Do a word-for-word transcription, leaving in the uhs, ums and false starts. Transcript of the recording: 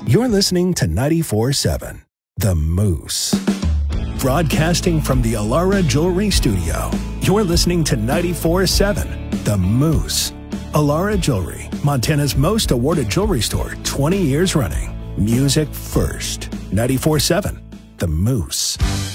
You're listening to ninety-four seven, The Moose. Broadcasting from the Alara Jewelry Studio, you're listening to ninety-four seven, The Moose. Alara Jewelry, Montana's most awarded jewelry store, twenty years running. Music first. ninety-four seven, The Moose.